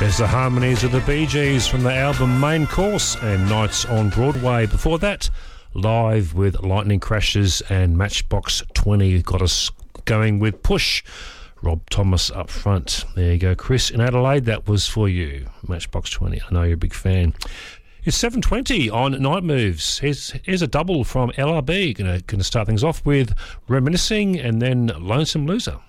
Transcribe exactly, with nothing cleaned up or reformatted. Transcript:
There's the harmonies of the Bee Gees from the album Main Course and Nights on Broadway. Before that, Live with Lightning Crashes and Matchbox twenty got us going with Push. Rob Thomas up front. There you go, Chris. In Adelaide, that was for you. Matchbox twenty. I know you're a big fan. It's seven twenty on Night Moves. Here's, here's a double from L R B. Going to start things off with Reminiscing and then Lonesome Loser.